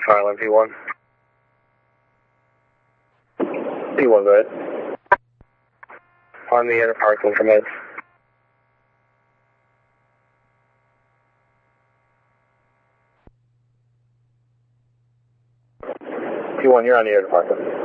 Island P1. P1, go ahead. On the inner parking command. P1, you're on the air department.